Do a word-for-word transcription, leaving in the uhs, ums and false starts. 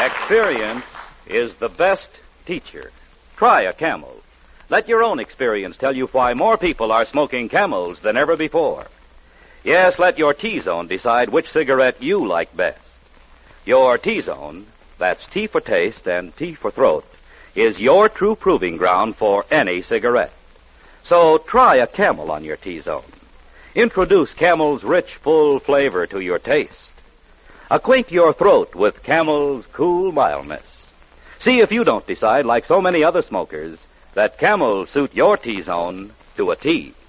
Experience is the best teacher. Try a Camel. Let your own experience tell you why more people are smoking Camels than ever before. Yes, let your T-Zone decide which cigarette you like best. Your T-Zone, that's T for taste and T for throat, is your true proving ground for any cigarette. So try a Camel on your T-Zone. Introduce Camel's rich, full flavor to your taste. Acquaint your throat with Camel's cool mildness. See if you don't decide, like so many other smokers, that Camels suit your T-Zone to a T.